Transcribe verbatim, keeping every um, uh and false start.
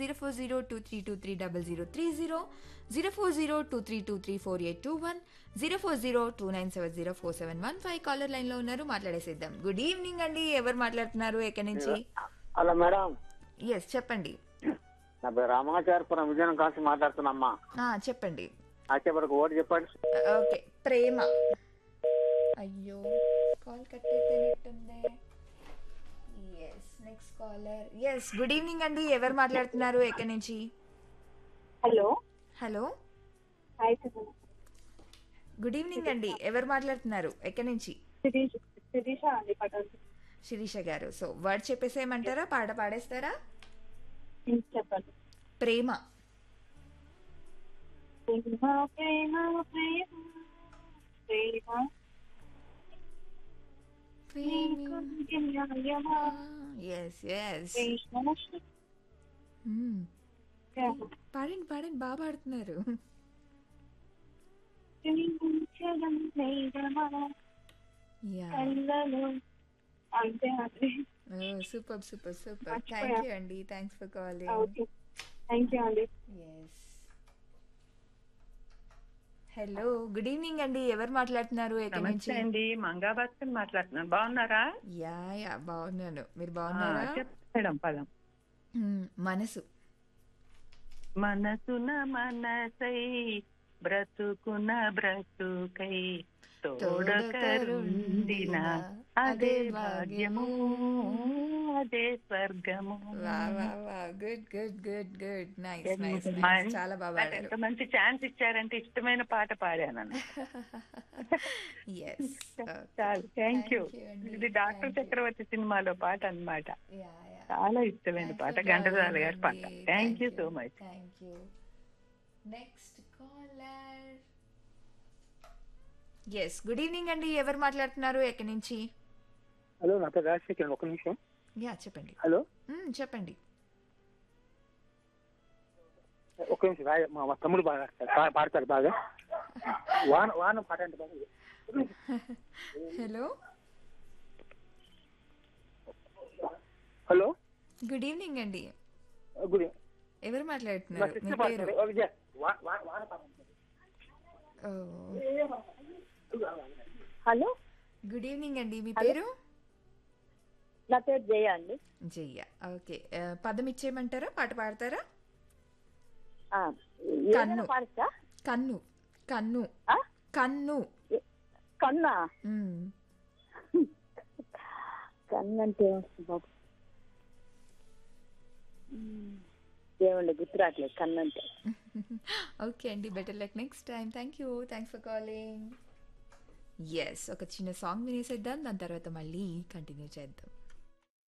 Zero four zero two three two three double zero three zero zero four zero two three two three four eight two one zero four zero two nine seven zero four seven one five caller line లో ఉన్నారు, మాట్లాడేసేద్దాం. Good evening అండి, ఎవరు మాట్లాడుతున్నారు, ఎక్కడి నుంచి? Hello madam, yes చెప్పండి. నా పేరు రామాచారపురం విజయనగరం కాల్సి మాట్లాడుతున్నామ్మా. ఆ, చెప్పండి. వచ్చేప్పటికి ఓటు చెప్పండి. ఓకే, ప్రేమ. అయ్యో, కాల్ కట్ అయిపోయినట్టుంది. Yes, next caller. Yes, good evening అండి, ఎవరు మాట్లాడుతున్నారు, ఎక్కడి నుంచి? Hello hello, hi sir. Good evening అండి, ఎవరు మాట్లాడుతున్నారు, ఎక్కడి నుంచి? శిరీష్ శిరీష అండి పటాన్. శిరీష గారు, సో వర్డ్ చెప్పేసేయమంటారా, పాట పాడేస్తారా? చెప్పండి. ప్రేమ. ప్రేమ ప్రేమ ప్రేమ ప్రేమ ఎస్ ఎస్, ప్రేమ. పాడండి పాడండి, బాగా పాడుతున్నారు. యా, అంతే అండి. Super super super, thank you అండి, thanks for calling. Okay, thank you అండి. ఎస్, హలో, గుడ్ ఈవినింగ్ అండి, ఎవరు మాట్లాడుతున్నారు, ఎక్కడి నుంచి? నమస్తే అండి, మంగాభాస్కర్ మాట్లాడుతున్నాను. బాగున్నారా? యా యా, బాగున్నాను, మీరు బాగున్నారా? చెప్పడం పదం. మ్మ్, మనసు. మనసున మనసై బ్రతుకున బ్రతుకై తోడకరుండిన అదే భాగ్యము, అదే స్వర్గము. Good good good good, nice nice, చాలా బాగా పాడారు. ఎంత మంచి ఛాన్స్ ఇచ్చారంటే ఇష్టమైన పాట పాడాను. ఎస్, చాలు, థ్యాంక్ యూ. ఇది డాక్టర్ చక్రవర్తి సినిమాలో పాట అన్నమాట. చాలా ఇష్టమైన పాట, ఘంటసాల గారి పాట. Thank you so much. Thank you. Next caller. Yes, good evening అండి, ఎవరు మాట్లాడుతున్నారు, ఎక్కడి నుంచి? హలో, నా పేరు రాజశేఖర్. ఒక నిమిషం. యా, చెప్పండి. హలో, మ్మ్, చెప్పండి. ఒక నిమిషం. రాయ- మా మా తమ్ముడు బాగా ఆడతాడు, బా- పాడతాడు బాగా. వాన వాన పాట అంటే బాగా. హలో, హలో, గుడ్ ఈవినింగ్ అండి, గుడ్ ఈవినింగ్. ఎవరు మా మాట్లాడుతున్నారు, మీ సిస్టర్ పేరు? పాడతాడు. ఓ, విజయ్, వా- వా- వాన పాట అంటే. ఓ, హలో, గుడ్ ఈవినింగ్ అండి, మీ పేరు? నా పేరు జయ అండి. జయ్య. ఓకే, ఆ, పదం ఇచ్చేయమంటారా, పాట పాడతారా? ఆ, కన్ను. ఏదైనా పాడచ్చా? కన్ను. కన్ను. ఆ? కన్ను. కన్నా. మ్మ్. కన్ను అంటే ఏమొస్తుంది బాబు? ఏమండి గుర్తు రావట్లేదు కన్ను అంటే. ఓకే అండి, better luck next time. Thank you, thanks for calling. Yes, ఒక చిన్న సాంగ్ వినేసేద్దాం, దాని తర్వాత మళ్ళీ కంటిన్యూ చేద్దాం.